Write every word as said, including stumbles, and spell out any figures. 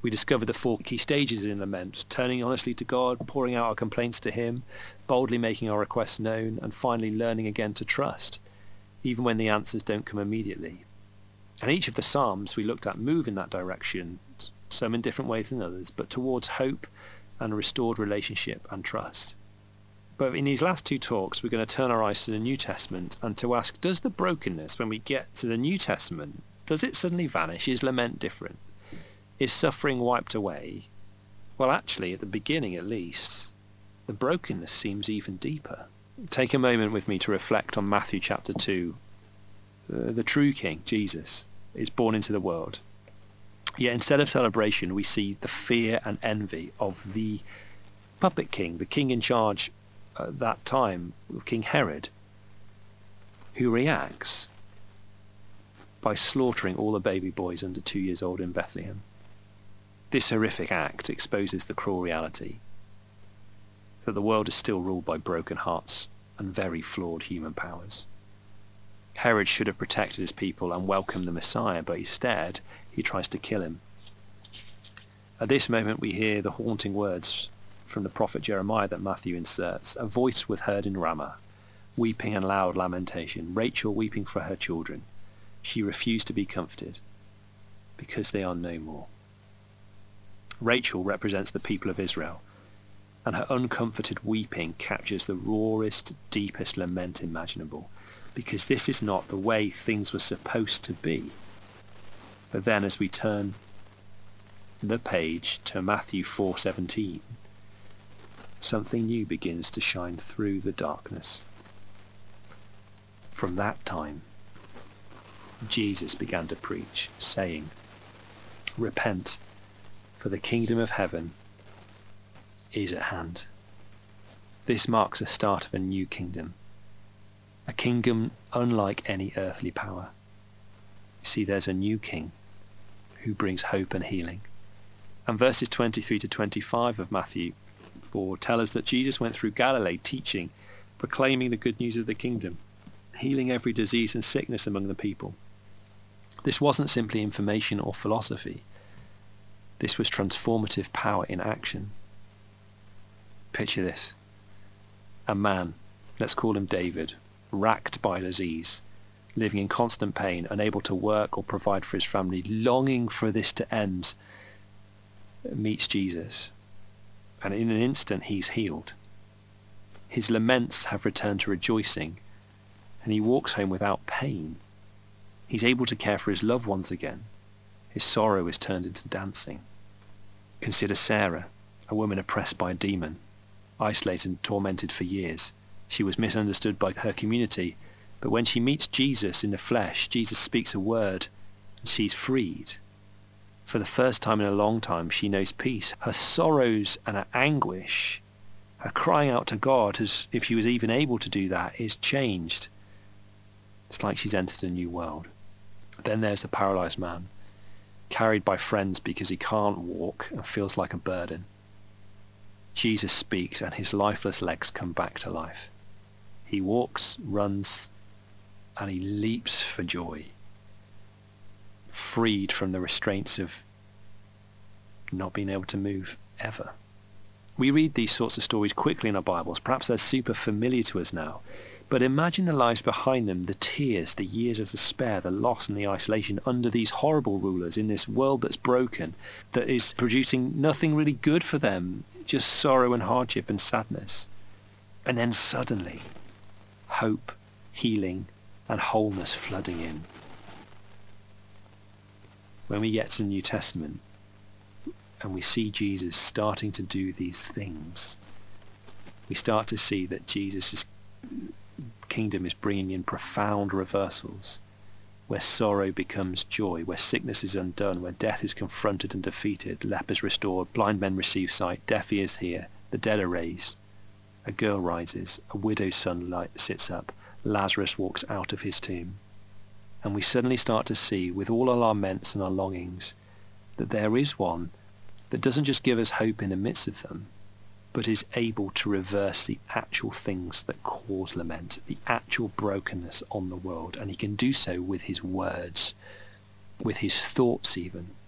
We discover the four key stages in lament: turning honestly to God, pouring out our complaints to him, boldly making our requests known, and finally learning again to trust, even when the answers don't come immediately. And each of the Psalms we looked at move in that direction, some in different ways than others, but towards hope and a restored relationship and trust. But in these last two talks, we're going to turn our eyes to the New Testament and to ask, does the brokenness, when we get to the New Testament, does it suddenly vanish? Is lament different? Is suffering wiped away? Well, actually, at the beginning at least, the brokenness seems even deeper. Take a moment with me to reflect on Matthew chapter two. Uh, the true King, Jesus, is born into the world. Yet instead of celebration, we see the fear and envy of the puppet king, the king in charge at that time, King Herod, who reacts by slaughtering all the baby boys under two years old in Bethlehem. This horrific act exposes the cruel reality that the world is still ruled by broken hearts and very flawed human powers. Herod should have protected his people and welcomed the Messiah, but instead he tries to kill him. At this moment we hear the haunting words from the prophet Jeremiah that Matthew inserts. A voice was heard in Ramah, weeping and loud lamentation, Rachel weeping for her children. She refused to be comforted, because they are no more. Rachel represents the people of Israel, and her uncomforted weeping captures the rawest, deepest lament imaginable, because this is not the way things were supposed to be. But then as we turn the page to Matthew four seventeen, something new begins to shine through the darkness. From that time, Jesus began to preach, saying, Repent, for the kingdom of heaven is at hand. This marks the start of a new kingdom, a kingdom unlike any earthly power. You see, there's a new king who brings hope and healing. And verses twenty-three to twenty-five of Matthew four tell us that Jesus went through Galilee teaching, proclaiming the good news of the kingdom, healing every disease and sickness among the people. This wasn't simply information or philosophy. This was transformative power in action. Picture this. A man, let's call him David, racked by disease, living in constant pain, unable to work or provide for his family, longing for this to end, meets Jesus. And in an instant he's healed. His laments have returned to rejoicing, and he walks home without pain. He's able to care for his loved ones again. His sorrow is turned into dancing. Consider Sarah, a woman oppressed by a demon, isolated and tormented for years. She was misunderstood by her community, but when she meets Jesus in the flesh, Jesus speaks a word, and she's freed. For the first time in a long time, she knows peace. Her sorrows and her anguish, her crying out to God, as if she was even able to do that, is changed. It's like she's entered a new world. Then there's the paralyzed man, carried by friends because he can't walk and feels like a burden. Jesus speaks and his lifeless legs come back to life. He walks, runs, and he leaps for joy, freed from the restraints of not being able to move ever. We read these sorts of stories quickly in our Bibles. Perhaps they're super familiar to us now. But imagine the lives behind them, the tears, the years of despair, the loss and the isolation under these horrible rulers in this world that's broken, that is producing nothing really good for them, just sorrow and hardship and sadness. And then suddenly, hope, healing, and wholeness flooding in. When we get to the New Testament and we see Jesus starting to do these things, we start to see that Jesus' kingdom is bringing in profound reversals, where sorrow becomes joy, where sickness is undone, where death is confronted and defeated, lepers restored, blind men receive sight, deaf ears hear, the dead are raised, a girl rises, a widow's son light sits up, Lazarus walks out of his tomb. And we suddenly start to see, with all our laments and our longings, that there is one that doesn't just give us hope in the midst of them, but is able to reverse the actual things that cause lament, the actual brokenness on the world. And he can do so with his words, with his thoughts even.